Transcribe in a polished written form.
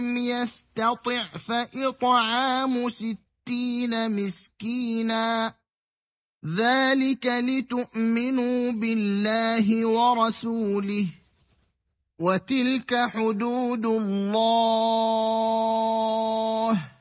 يستطع فإطعام 60 مسكينا، ذلك لتؤمنوا بالله ورسوله، وتلك حدود الله